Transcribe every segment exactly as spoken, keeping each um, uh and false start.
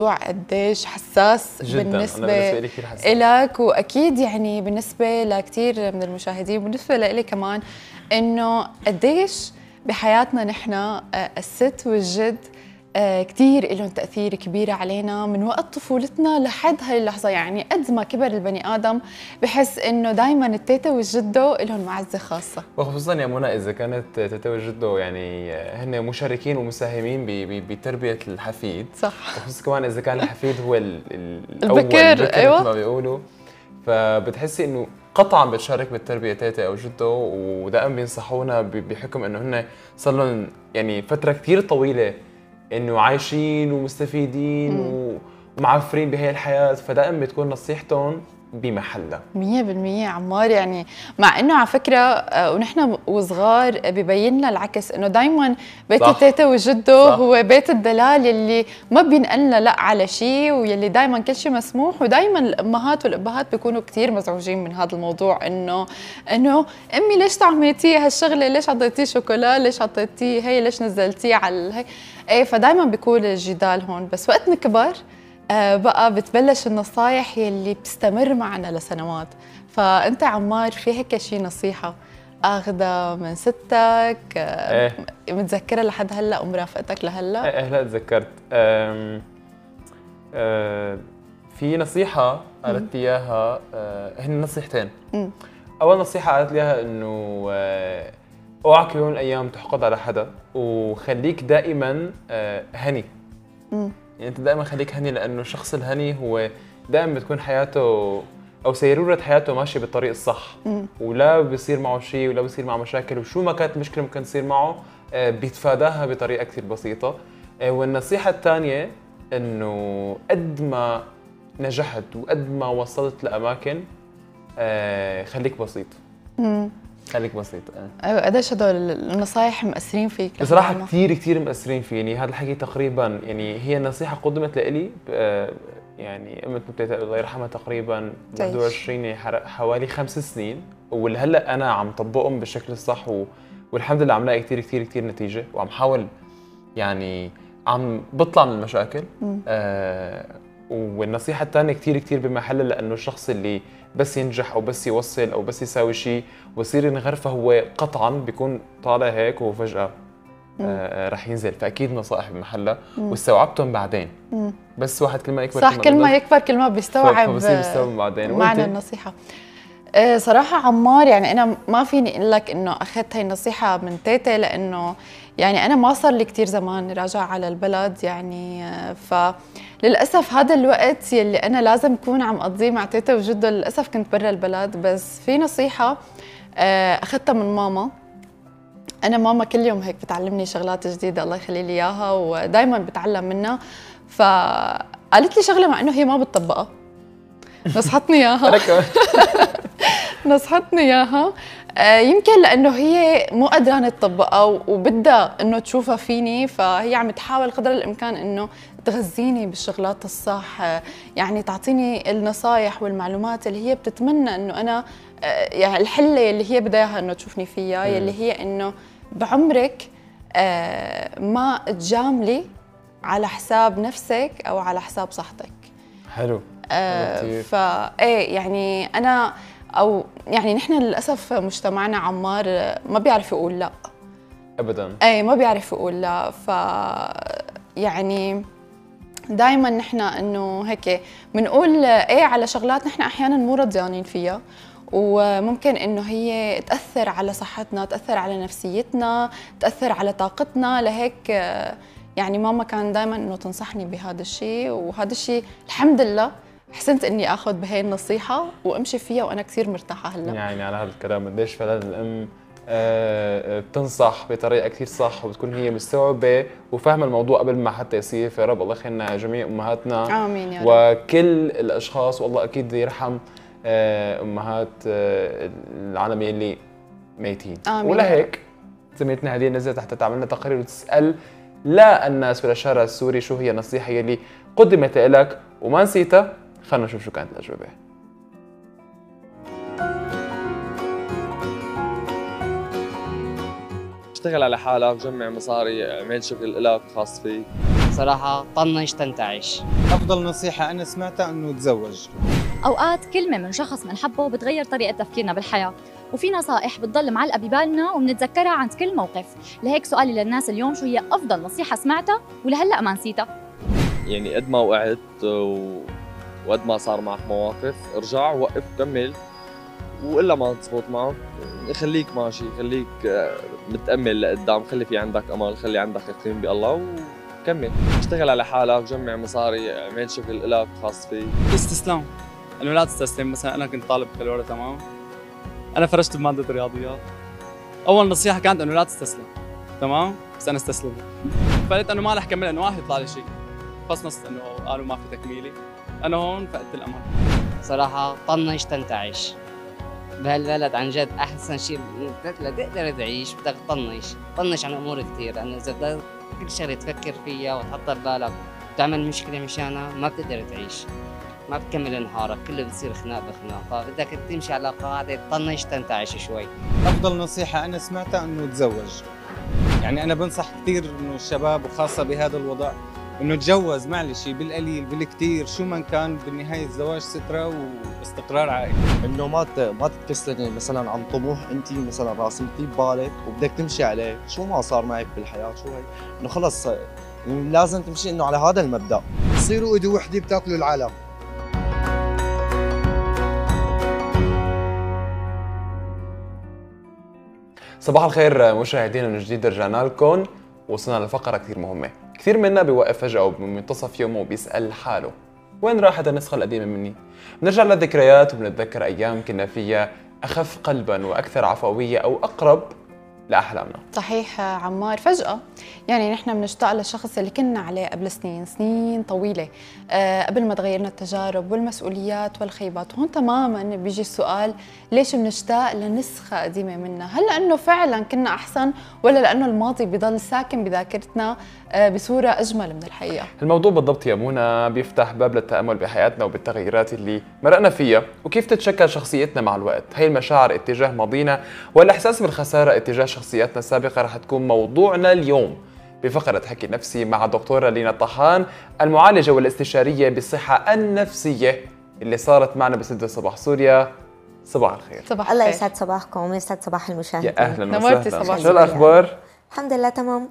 قديش حساس جداً. بالنسبة, أنا بالنسبة لي كثير حساس إلك، وأكيد يعني بالنسبة لكثير من المشاهدين، بالنسبة لإلي كمان، إنه قديش بحياتنا نحن الست والجد كتير لهم تأثير كبير علينا من وقت طفولتنا لحد هاي اللحظة. يعني قد ما كبر البني آدم بحس إنه دايماً التيتا والجدو لهم معزة خاصة، وخصوصاً يا منى إذا كانت تيتا والجدو يعني هن مشاركين ومساهمين بتربية الحفيد. صح. وخصوصاً كمان إذا كان الحفيد هو الأول البكر, البكر أيوة. ما بيقولوا، فبتحسي إنه قطعاً بتشارك بالتربية تيتا أو جدو، ودائما بينصحونا بحكم إنه هن صار لهم يعني فترة كتير طويلة إنه عايشين ومستفيدين م. ومعفرين بهاي الحياة، فدائما بتكون نصيحتهم بمحلها مية بالمية. عمار يعني مع إنه على فكرة ونحن وصغار ببين لنا العكس، إنه دايما بيت التيتا وجدو هو بيت الدلال يلي ما بينقلنا لا على شيء، ويلي دايما كل شيء مسموح. ودايما الأمهات والأبهات بيكونوا كتير مزعوجين من هذا الموضوع، إنه إنه أمي ليش طعمتيه هالشغلة، ليش عطيتيه شوكولا، ليش عطيتيه هي، ليش نزلتيه على هي. إيه، فدايما بيكون الجدال هون. بس وقت نكبر آه بقى بتبلش النصايح يلي بتستمر معنا لسنوات. فأنت عمار في هيك شي نصيحة أخذها من ستك آه إيه؟ متذكرة لحد هلأ ومرافقتك لهلأ؟ إيه هلأ تذكرت. أم أه في نصيحة قالت لي إياها، أه هن نصيحتين. م. أول نصيحة قالت لي إياها إنه أه اوعك يوم من الأيام تحقد على حدا، وخليك دائما أه هني. م. يعني انت دائما خليك هني، لانه الشخص الهني هو دائما بتكون حياته او سيروره حياته ماشيه بالطريق الصح، م. ولا بيصير معه شيء ولا بيصير معه مشاكل، وشو ما كانت المشكله ممكن تصير معه بيتفاداها بطريقه كثير بسيطه. والنصيحه الثانيه انه قد ما نجحت وقد ما وصلت لاماكن خليك بسيط. م. خليك بسيط. ايوه، قديش هدول النصايح مأثرين فيك؟ بصراحه كثير كثير مأثرين فيني. هذا الحكي تقريبا يعني هي النصيحه قدمت لإلي يعني امة تيتا الله يرحمها تقريبا واحد وعشرين حوالي خمس سنين، والهلا انا عم طبقهم بالشكل الصح، والحمد لله عم لاقي كثير كثير كثير نتيجه، وعم حاول يعني عم بطلع من المشاكل. آه والنصيحه الثانيه كثير كثير بمحلها، لانه الشخص اللي بس ينجح او بس يوصل او بس يساوي شيء ويصير ينغرفه هو قطعا بيكون طالع هيك وفجاه آه رح ينزل. فاكيد نصائح بمحلها واستوعبتهم بعدين. مم. بس واحد كل ما يكبر صح، كل ما يكبر كل ما بيستوعب فبصير بيستوعب بعدين معنى النصيحه. أه صراحه عمار يعني انا ما فيني اقول لك انه اخذت هاي النصيحه من تيتا، لانه يعني انا ما صار لي كثير زمان راجع على البلد يعني. فللاسف هذا الوقت يلي انا لازم اكون عم اقضيه مع تيتا وجده للاسف كنت برا البلد. بس في نصيحه اخذتها من ماما. انا ماما كل يوم هيك بتعلمني شغلات جديده الله يخلي لي اياها، ودائما بتعلم منها. فقالت لي شغله مع انه هي ما بتطبقها، نصحتني اياها نصحتني اياها آه يمكن لانه هي مو قادره تطبقها وبدها انه تشوفها فيني، فهي عم تحاول قدر الامكان انه تغذيني بالشغلات الصح، آه يعني تعطيني النصايح والمعلومات اللي هي بتتمنى انه انا آه يعني الحله اللي هي بدها انه تشوفني فيها، يلي هي انه بعمرك آه ما تجاملي على حساب نفسك او على حساب صحتك. حلو. آه فايه يعني انا او يعني نحن للاسف مجتمعنا عمار ما بيعرف يقول لا ابدا. ايه ما بيعرف يقول لا. ف يعني دائما نحن انه هيك بنقول ايه على شغلات نحن احيانا مو راضيانين فيها، وممكن انه هي تاثر على صحتنا، تاثر على نفسيتنا، تاثر على طاقتنا. لهيك يعني ماما كان دائما انه تنصحني بهذا الشيء، وهذا الشيء الحمد لله حسنت اني اخذ بهي النصيحه وامشي فيها وانا كثير مرتاحه هلا. يعني على هذا الكلام قديش فعلا الام بتنصح بطريقه كثير صح، وبتكون هي مستوعبه وفاهمه الموضوع قبل ما حتى يصير. فيا رب الله يخلينا جميع امهاتنا امين يا رب، وكل الاشخاص، والله اكيد يرحم امهات العالم اللي ميتين. آمين. ولهيك زميلتنا هذه نزلت حتى تعملنا تقرير وتسال لا الناس ولا الشارع السوري شو هي النصيحه يلي قدمت لك وما نسيتها. خلينا نشوف شو كانت الاجوبه. اشتغل على حالك، جمع مصاري، اعمل شغل لك خاص فيك، صراحة طنش تنتعش. أفضل نصيحة أنا سمعتها إنه تزوج. أوقات كلمة من شخص منحبه بتغير طريقة تفكيرنا بالحياة، وفي نصائح بتضل معلقة ببالنا وبنتذكرها عند كل موقف. لهيك سؤالي للناس اليوم، شو هي أفضل نصيحة سمعتها ولهلأ ما نسيتها؟ يعني قد ما وقعت وقد ما صار معك مواقف، ارجع وقف وكمل، وإلا ما تزبط معك خليك ماشي، خليك متأمل لقدام، خلي في عندك أمل، خلي عندك يقين بالله وكمل. اشتغل على حالك، جمع مصاري، اعمل شغل إلك خاص فيك. استسلام، انه لا تستسلم. مثلا انا كنت طالب بكالوريا، تمام، انا فرشت بماده الرياضيات. اول نصيحه كانت انه لا تستسلم، تمام، بس انا استسلمت. فقلت انه ما رح كمل، انه ما رح يطلع لي شيء. بس نص انه قالوا ما في تكميلي، انا هون فقدت الامل. صراحة طنش تنتعش. بهالبلد عن جد احسن شيء لتقدر تعيش بدك تطنش، طنش عن امور كثير، لانه اذا بدك كل شغله تفكر فيها وتحضر بالك وتعمل مشكله مشانها ما بتقدر تعيش، ما بتكمل نهارك، كله بتصير خناق بخناق، فبدك تمشي على قاعده تطنش تنتعش شوي. أفضل نصيحة أنا سمعتها إنه تزوج. يعني أنا بنصح كثير إنه الشباب وخاصة بهذا الوضع إنه تجوز، معلش بالقليل بالكثير شو ما كان، بالنهاية الزواج سترة واستقرار عائلي. انه ما ما تتكسري مثلا عن طموح انت مثلا راسمتيه ببالك وبدك تمشي عليه، شو ما صار معك بالحياه شو هي، انه خلص لازم تمشي انه على هذا المبدا. تصيروا ايد وحده بتاكلوا العالم. صباح الخير مشاهدينا من جديد، رجعنا لكم. وصلنا لفقره كثير مهمه. كثير منا بيوقف فجاه وبمنتصف يومه وبيسال حاله وين راحت النسخه القديمه مني؟ بنرجع للذكريات وبنتذكر ايام كنا فيها اخف قلبا واكثر عفويه او اقرب لاحلامنا. صحيح عمار، فجأة يعني نحن بنشتاق للشخص اللي كنا عليه قبل سنين سنين طويلة، أه قبل ما تغيرنا التجارب والمسؤوليات والخيبات. وهون تماما بيجي السؤال، ليش بنشتاق لنسخة قديمة منا؟ هل لأنه فعلا كنا أحسن، ولا لأنه الماضي بضل ساكن بذاكرتنا أه بصورة أجمل من الحقيقة؟ الموضوع بالضبط يا منى بيفتح باب للتأمل بحياتنا وبالتغيرات اللي مرقنا فيها، وكيف تتشكل شخصيتنا مع الوقت. هي المشاعر اتجاه ماضينا والإحساس بالخسارة اتجاه شخصياتنا السابقة رح تكون موضوعنا اليوم بفقرة حكي نفسي مع الدكتورة لينا طحان، المعالجة والاستشارية بالصحة النفسية اللي صارت معنا بسنة صباح سوريا. صباح الخير. صباح الله الخير. يسعد صباحكم ويسعد صباح المشاهدين. يا أهلا نورتي وسهلا. صباح شو الأخبار؟ الحمد لله تمام.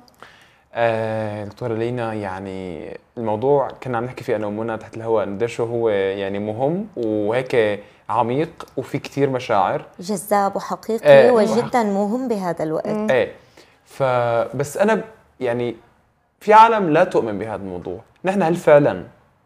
آه دكتورة لينا، يعني الموضوع كنا عم نحكي فيه أنا ومنى تحت الهواء قديش هو يعني مهم وهيك عميق وفي كتير مشاعر، جذاب وحقيقي آه وجدا مهم بهذا الوقت. ايه فبس أنا يعني في عالم لا تؤمن بهذا الموضوع. نحن هل فعلا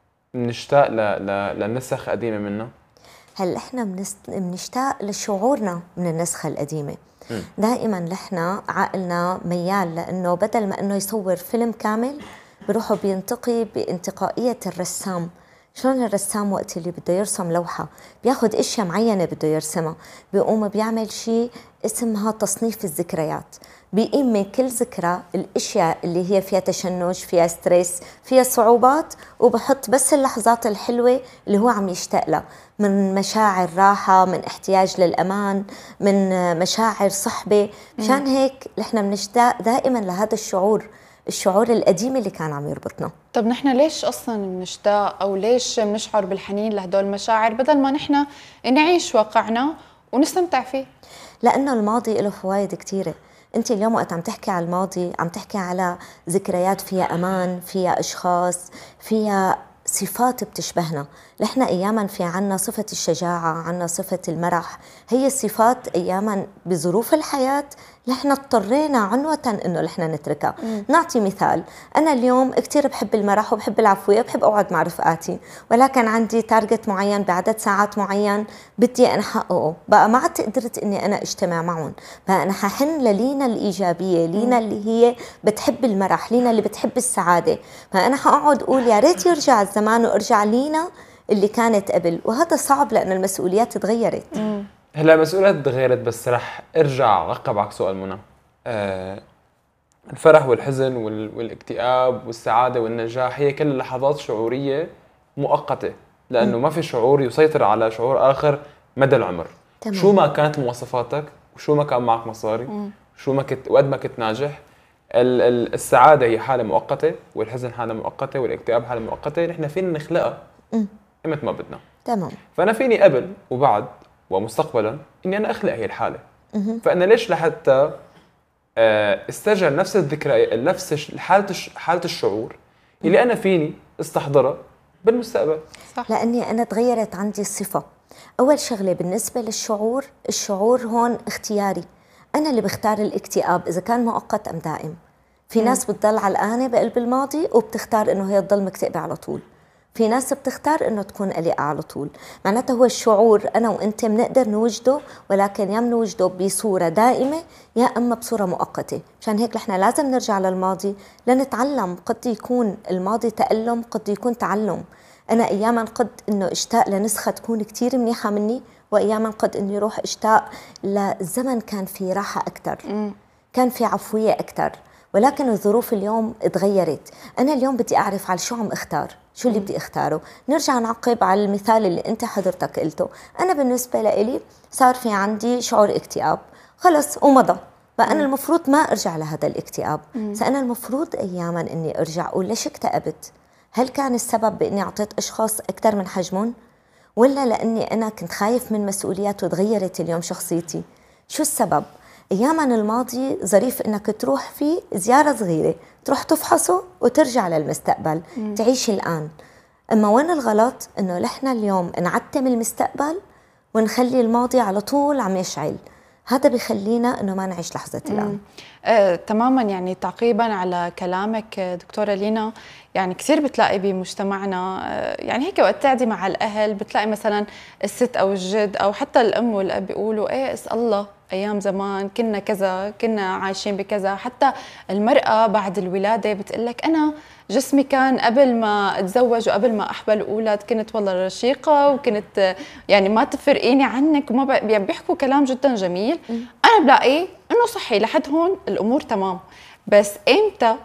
بنشتاق ل... ل... لنسخ قديمة منا؟ هل احنا بنست... بنشتاق لشعورنا من النسخة القديمة؟ م. دائما نحن عقلنا ميال لأنه بدل ما أنه يصور فيلم كامل بروحه بينتقي بانتقائية الرسام. شلون الرسام وقت اللي بده يرسم لوحة بياخد اشياء معينة بده يرسمها، بيقوم بيعمل شيء اسمها تصنيف الذكريات، بيقيم من كل ذكرى الاشياء اللي هي فيها تشنج، فيها ستريس، فيها صعوبات، وبحط بس اللحظات الحلوة اللي هو عم يشتاق لها، من مشاعر راحة، من احتياج للأمان، من مشاعر صحبة. مشان هيك نحن بنشتاق دائما لهذا الشعور، الشعور القديم اللي كان عم يربطنا. طب نحن ليش اصلا بنشتاق او ليش بنشعر بالحنين لهدول المشاعر بدل ما نحن نعيش واقعنا ونستمتع فيه؟ لأنه الماضي له فوائد كثيرة. انت اليوم وقت عم تحكي على الماضي عم تحكي على ذكريات فيها امان، فيها اشخاص، فيها صفات بتشبهنا. نحن اياما في عنا صفة الشجاعة، عنا صفة المرح، هي الصفات اياما بظروف الحياة نحن اضطرينا عنوة انه نحن نتركها. مم. نعطي مثال، انا اليوم كثير بحب المرح وبحب العفوية وبحب اقعد مع رفقاتي، ولكن عندي تارجت معين بعدد ساعات معين بدي انا احققه، بقى ما عدت قدرت اني انا اجتمع معهم، بقى انا ححن للينا الايجابية، لينا مم. اللي هي بتحب المرح، لينا اللي بتحب السعادة، فانا حقعد اقول يا ريت يرجع الزمان وارجع لينا اللي كانت قبل، وهذا صعب لأن المسؤوليات تغيرت. مم. هلا المسؤوليات تغيرت، بس رح ارجع عقبك سؤال منى. آه الفرح والحزن وال... والاكتئاب والسعادة والنجاح هي كل لحظات شعورية مؤقتة، لأنه مم. ما في شعور يسيطر على شعور آخر مدى العمر. تمام. شو ما كانت مواصفاتك وشو ما كان معك مصاري، مم. شو ما كنت وقد ما كنت ناجح، السعاده هي حاله مؤقته، والحزن حاله مؤقته، والاكتئاب حاله مؤقته، نحن فينا نخلقها ايمت ما بدنا. تمام. فانا فيني قبل وبعد ومستقبلا اني انا اخلق هي الحاله. فانا ليش لحتى استرجع نفس الذكرى، نفس حاله حاله الشعور اللي انا فيني استحضرها بالمستقبل. صح. لاني انا تغيرت عندي الصفه. اول شغله بالنسبه للشعور، الشعور هون اختياري، انا اللي بختار الاكتئاب اذا كان مؤقت ام دائم. في مم. ناس بتضل علقانه بقلب الماضي وبتختار انه هي تضل مكتئبه على طول. في ناس بتختار انه تكون قلقه على طول. معناته هو الشعور انا وانت بنقدر نوجده، ولكن يا بنوجده بصوره دائمه يا اما بصوره مؤقته. مشان هيك نحن لازم نرجع للماضي لنتعلم. قد يكون الماضي تألم، قد يكون تعلم. انا اياما قد انه اشتاق لنسخه تكون كثير منيحه مني، واياما قد اني اروح اشتاق لزمن كان في راحه اكثر، كان في عفويه اكثر. ولكن الظروف اليوم تغيرت. انا اليوم بدي اعرف على شو عم اختار، شو اللي بدي اختاره. نرجع نعقب على المثال اللي انت حضرتك قلته. انا بالنسبه لإلي صار في عندي شعور اكتئاب، خلص ومضى. فانا المفروض ما ارجع لهذا الاكتئاب. فانا المفروض اياما اني ارجع اقول ليش اكتئبت؟ هل كان السبب باني اعطيت اشخاص اكثر من حجمهم، ولا لاني انا كنت خايف من مسؤوليات وتغيرت اليوم شخصيتي؟ شو السبب؟ اياما الماضي ظريف انك تروح فيه زياره صغيره، تروح تفحصه وترجع للمستقبل. مم. تعيش الان. اما وين الغلط؟ انه نحن اليوم نعتم المستقبل ونخلي الماضي على طول عم يشعل. هذا بخلينا انه ما نعيش لحظه الان. آه، تماما. يعني تعقيبا على كلامك دكتوره لينا، يعني كثير بتلاقي بمجتمعنا آه يعني هيك وقت تعدي مع الاهل بتلاقي مثلا الست او الجد او حتى الام والاب بيقولوا ايه اسال الله ايام زمان كنا كذا، كنا عايشين بكذا. حتى المراه بعد الولاده بتقلك انا جسمي كان قبل ما اتزوج وقبل ما احبل اولاد كنت والله رشيقه، وكنت يعني ما تفرقيني عنك، وما بيحكوا كلام جدا جميل. م. انا بلاقي انه صحي لحد هون الامور تمام، بس امتى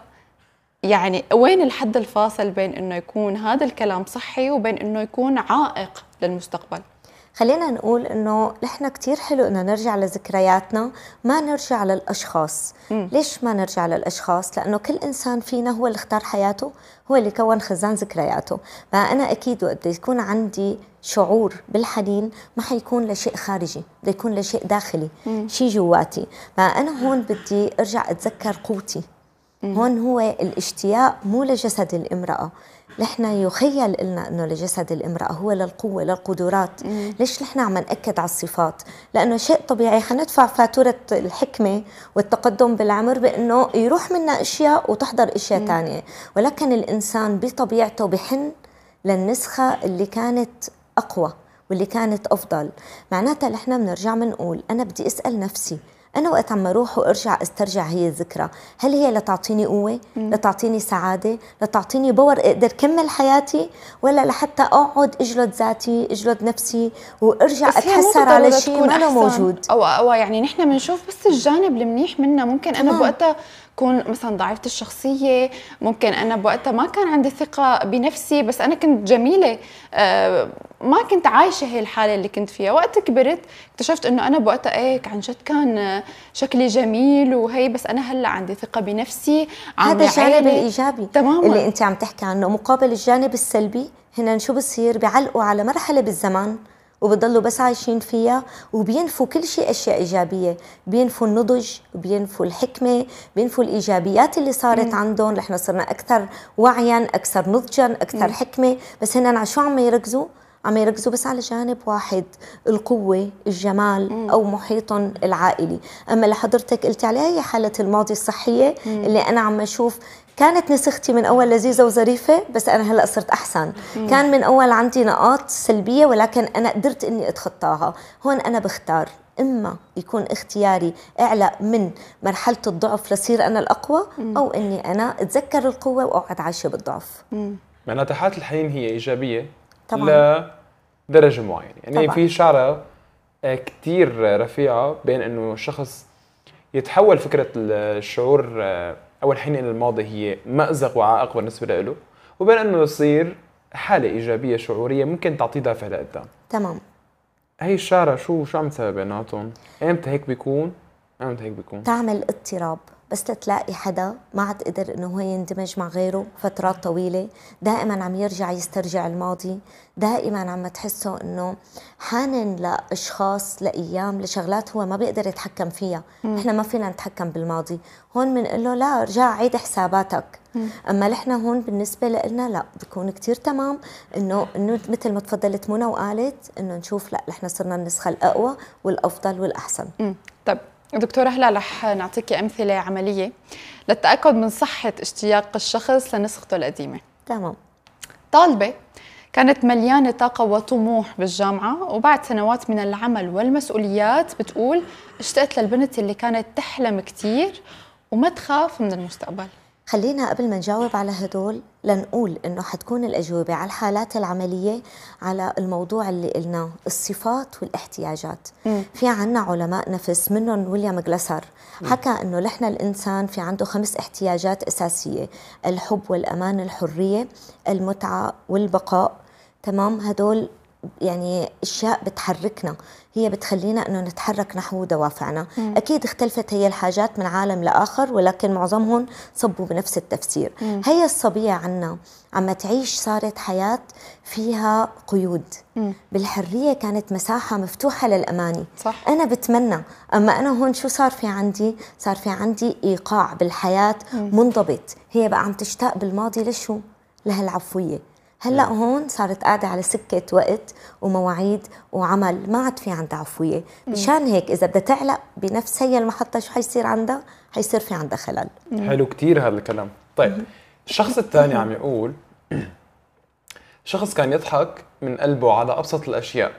يعني وين الحد الفاصل بين انه يكون هذا الكلام صحي وبين انه يكون عائق للمستقبل؟ خلينا نقول انه نحن كثير حلو انه نرجع لذكرياتنا، ما نرجع للاشخاص. م. ليش ما نرجع للاشخاص؟ لانه كل انسان فينا هو اللي اختار حياته، هو اللي كون خزان ذكرياته. فانا اكيد وقت يكون عندي شعور بالحنين ما حيكون لشيء خارجي، بده يكون لشيء داخلي، م. شيء جواتي. فانا هون بدي ارجع اتذكر قوتي. م. هون هو الاشتياق مو لجسد الامراه. نحن يخيل لنا انه لجسد الامراه هو للقوه للقدرات. مم. ليش نحن عم ناكد على الصفات؟ لانه شيء طبيعي حندفع فاتوره الحكمه والتقدم بالعمر بانه يروح منا اشياء وتحضر اشياء ثانيه، ولكن الانسان بطبيعته بحن للنسخه اللي كانت اقوى واللي كانت افضل. معناتها نحن بنرجع بنقول انا بدي اسال نفسي، أنا وقت عم أروح وأرجع أسترجع هي الذكرى، هل هي لتعطيني قوة؟ مم. لتعطيني سعادة؟ لتعطيني باور أقدر كمل حياتي؟ ولا لحتى أقعد أجلد ذاتي، أجلد نفسي وأرجع أتحسر على شيء ما له موجود؟ أو, أو يعني نحن بنشوف بس الجانب المنيح منها. ممكن أنا بوقتها كون مثلا ضعيفة الشخصية، ممكن أنا بوقتها ما كان عندي ثقة بنفسي، بس أنا كنت جميلة، آه ما كنت عايشة هي الحالة اللي كنت فيها. وقت كبرت اكتشفت إنه أنا بوقتها إيه عن جد كان شكلي جميل وهي، بس أنا هلا عندي ثقة بنفسي. هذا الجانب الإيجابي تماما اللي أنت عم تحكي عنه. مقابل الجانب السلبي هنا شو بصير؟ بيعلقوا على مرحلة بالزمان وبضلوا بس عايشين فيها، وبينفوا كل شيء أشياء إيجابية، بينفوا النضج، بينفوا الحكمة، بينفوا الإيجابيات اللي صارت م. عندهم. نحن صرنا أكثر وعياً، أكثر نضجاً، أكثر م. حكمة. بس هنا على شو عم يركزوا؟ عم يركزوا بس على جانب واحد، القوة، الجمال، م. أو محيطهم العائلي. أما اللي حضرتك قلتي عليها هي حالة الماضي الصحية، م. اللي أنا عم أشوف كانت نسختي من أول لذيذة وظريفة، بس أنا هلأ صرت أحسن. مم. كان من أول عندي نقاط سلبية، ولكن أنا قدرت إني أتخطاها. هون أنا بختار إما يكون اختياري أعلى من مرحلة الضعف لصير أنا الأقوى، مم. أو إني أنا أتذكر القوة وأقعد عايشة بالضعف. معناتها حالة الحنين هي إيجابية طبعا لدرجة معينة. يعني طبعا. في شعرة كتير رفيعة بين إنه الشخص يتحول فكرة الشعور أول حين إن الماضي هي مأزق وعائق بالنسبة له، وبين أنه يصير حالة إيجابية شعورية ممكن تعطيه دافع لقدام. تمام. هي الشارع شو شو عم تسبب بيناتهم؟ إمتى هيك بيكون؟ إمتى هيك بيكون؟ تعمل اضطراب بس تلاقي حدا ما عاد قدر انه هو يندمج مع غيره فترات طويله، دائما عم يرجع يسترجع الماضي، دائما عم تحسه انه حانن لاشخاص، لايام، لشغلات هو ما بيقدر يتحكم فيها. م. احنا ما فينا نتحكم بالماضي، هون بنقول له لا ارجع عيد حساباتك. م. اما نحن هون بالنسبه لنا لا، بكون كثير تمام انه انه مثل ما تفضلت منى وقالت انه نشوف لا نحن صرنا النسخه الاقوى والافضل والاحسن. م. طيب دكتورة هلا رح نعطيكي أمثلة عملية للتأكد من صحة اشتياق الشخص لنسخته القديمة. تمام. طالبة كانت مليانة طاقة وطموح بالجامعة، وبعد سنوات من العمل والمسؤوليات بتقول اشتقت للبنت اللي كانت تحلم كتير وما تخاف من المستقبل. خلينا قبل ما نجاوب على هدول لنقول انه حتكون الاجوبه على الحالات العمليه على الموضوع اللي قلناه، الصفات والاحتياجات. م. في عنا علماء نفس منهم ويليام جلاسر حكى انه نحن الانسان في عنده خمس احتياجات اساسيه: الحب والامان، الحريه، المتعه والبقاء. تمام، هدول يعني اشياء بتحركنا، هي بتخلينا انه نتحرك نحو دوافعنا. مم. اكيد اختلفت هي الحاجات من عالم لاخر، ولكن معظمهم صبوا بنفس التفسير. مم. هي الصبيه عنا عم تعيش صارت حياه فيها قيود. مم. بالحريه كانت مساحه مفتوحه للاماني. صح. انا بتمنى، اما انا هون شو صار في عندي؟ صار في عندي ايقاع بالحياه. مم. منضبط. هي بقى عم تشتاق بالماضي لشو؟ لهالعفويه. هلا هون صارت قاعده على سكه وقت ومواعيد وعمل، ما عاد في عندها عفويه. مشان هيك اذا بدها تعلق بنفس هي المحطه شو حيصير عندها؟ حيصير في عندها خلل. حلو كتير هذا الكلام. طيب الشخص الثاني عم يقول شخص كان يضحك من قلبه على ابسط الاشياء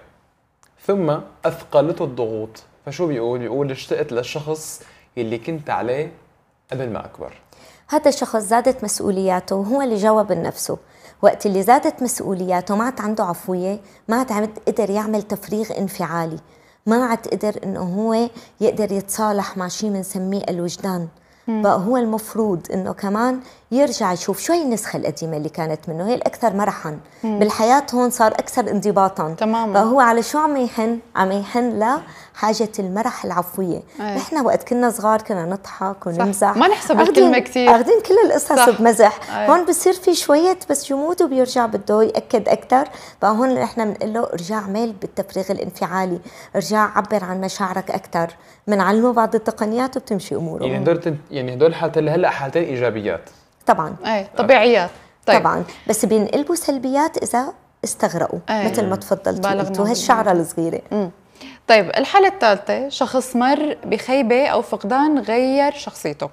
ثم اثقلته الضغوط، فشو بيقول؟ بيقول اشتقت للشخص اللي كنت عليه قبل ما اكبر. هذا الشخص زادت مسؤولياته وهو اللي جاوب لنفسه. وقت اللي زادت مسؤولياته ما عاد عنده عفوية، ما عاد قدر يعمل تفريغ انفعالي، ما عاد قدر انه هو يقدر يتصالح مع شيء بنسميه الوجدان. بقى هو المفروض انه كمان يرجع يشوف شو هي النسخة القديمة اللي كانت منه، هي الأكثر مرحا مم. بالحياة. هون صار أكثر انضباطا. تماما. بقى هو على شو عم يحن؟ عم يحن لحاجة المرح العفوية. نحن وقت كنا صغار كنا نضحك ونمزح، ما نحسب الكلمة كثير، أخذين كل القصص بمزح. أي. هون بصير في شوية بس جمود وبيرجع بده يأكد أكثر. بقى هون نحن بنقول له ارجع اعمل بالتفريغ الانفعالي، ارجع عبر عن مشاعرك أكثر، بنعلمه بعض التقنيات وبتمشي أموره. يعني هدول يعني هدول حالتين هلا حالتين إيجابيات طبعا. اي طبيعيات. طيب. طبعا، بس بينقلبوا سلبيات اذا استغرقوا. أي. مثل ما تفضلتوا هالشعره الصغيره. مم. طيب الحاله الثالثه شخص مر بخيبه او فقدان غير شخصيته،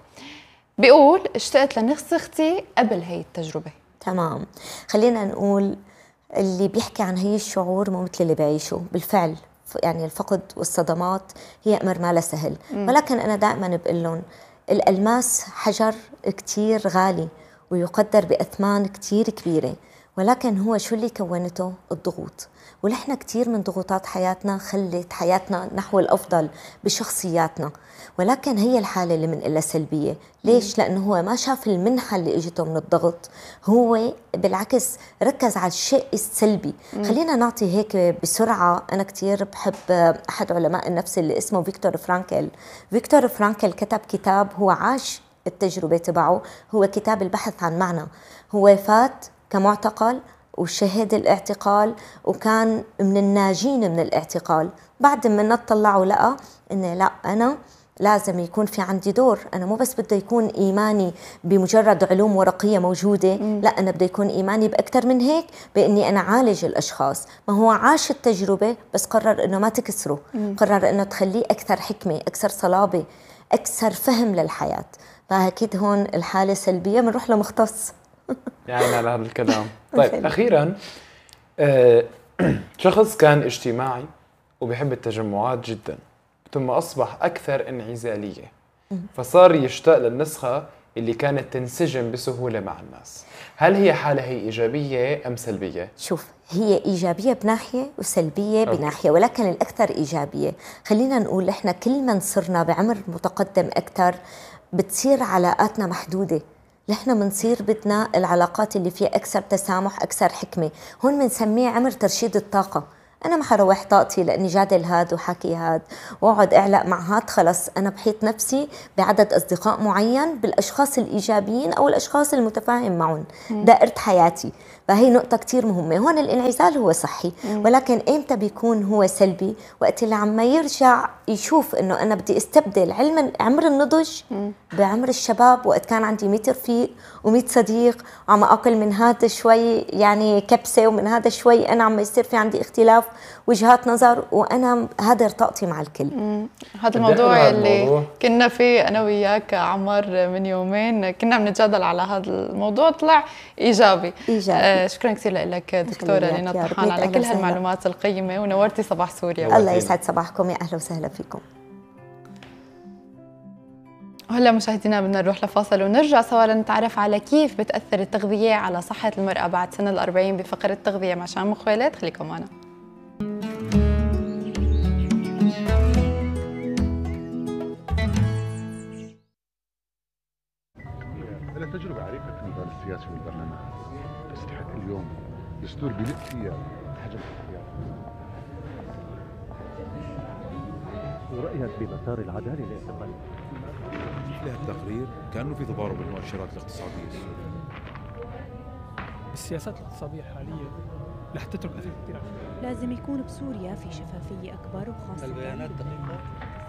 بيقول اشتقت لنسختي قبل هي التجربه. تمام، خلينا نقول اللي بيحكي عن هي الشعور مو مثل اللي بيعيشه بالفعل. يعني الفقد والصدمات هي امر ما له سهل. مم. ولكن انا دائما بقول لهم الألماس حجر كتير غالي ويقدر بأثمان كتير كبيرة، ولكن هو شو اللي كونته؟ الضغوط. ونحن كتير من ضغوطات حياتنا خلت حياتنا نحو الأفضل بشخصياتنا، ولكن هي الحالة اللي منقلها سلبية. ليش؟ لأنه هو ما شاف المنحة اللي اجته من الضغط، هو بالعكس ركز على الشيء السلبي. مم. خلينا نعطي هيك بسرعة، أنا كتير بحب أحد علماء النفس اللي اسمه فيكتور فرانكل. فيكتور فرانكل كتب كتاب، هو عاش التجربة تبعه، هو كتاب البحث عن معنى. هو فات كمعتقل وشهد الاعتقال وكان من الناجين من الاعتقال. بعد ما نطلع ولقى إنه لا، أنا لازم يكون في عندي دور، أنا مو بس بده يكون إيماني بمجرد علوم ورقية موجودة. مم. لا، أنا بده يكون إيماني بأكثر من هيك، بإني أنا عالج الأشخاص. ما هو عاش التجربة بس قرر إنه ما تكسره. مم. قرر إنه تخليه أكثر حكمة، أكثر صلابة، أكثر فهم للحياة. فأكيد هون الحالة سلبية، بنروح لمختص. يعني على هذا الكلام. طيب أخيراً، آه شخص كان اجتماعي وبيحب التجمعات جداً، ثم أصبح أكثر انعزالية، فصار يشتاق للنسخة اللي كانت تنسجم بسهولة مع الناس. هل هي حالة هي إيجابية أم سلبية؟ شوف، هي إيجابية بناحية وسلبية أوكي. بناحية، ولكن الأكثر إيجابية. خلينا نقول إحنا كل ما صرنا بعمر متقدم أكثر بتصير علاقاتنا محدودة. نحن بنصير بدنا العلاقات اللي فيها أكثر تسامح، أكثر حكمة. هون بنسميه عمر ترشيد الطاقة. أنا ما حروح طاقتي لأني جادل هاد وحكي هاد وأقعد أعلق مع هاد، خلص أنا بحيط نفسي بعدد أصدقاء معين بالأشخاص الإيجابيين أو الأشخاص المتفاهم معهم دائرة حياتي. فهي نقطة كتير مهمة. هون الانعزال هو صحي، ولكن إمتى بيكون هو سلبي؟ وقت اللي عم يرجع يشوف إنه أنا بدي استبدل علم عمر النضج بعمر الشباب، وقت كان عندي مية رفيق ومية صديق وعم أقل من هذا شوي يعني كبسة ومن هذا شوي أنا عم يصير في عندي اختلاف وجهات نظر، وأنا هادر طاقتي مع الكل. هذا الموضوع اللي كنا فيه أنا وياك عمر من يومين، كنا بنتجادل على هذا الموضوع، طلع إيجابي. إيجابي. آه شكرا كثير لك دكتورة لينا الطحان على كل هالمعلومات القيمة، ونورتي صباح سوريا. الله يسعد صباحكم، يا أهلا وسهلا فيكم. وهلا مشاهدينا بدنا نروح لفاصل ونرجع سوا لنتعرف على كيف بتأثر التغذية على صحة المرأة بعد سن الأربعين بفقرة التغذية مع شام خويلد. خليكم معنا. أنا تجربة عريقة في المجال السياسي والبرلمان، بس لحد اليوم دستور بيلق فيها حجم الحياة. ورأيك بمسار العدالة الاعتقالية؟ له التقرير كأنه في تضارب المؤشرات الاقتصادية السورية. السياسات الاقتصادية الحالية رح تترك أثر كثير. لازم يكون بسوريا في شفافية أكبر، وخاصة البيانات دقيقة.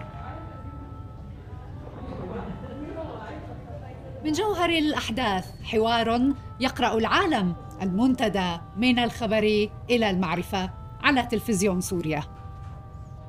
من جوهر الأحداث حوار يقرأ العالم، المنتدى من الخبر إلى المعرفة على تلفزيون سوريا.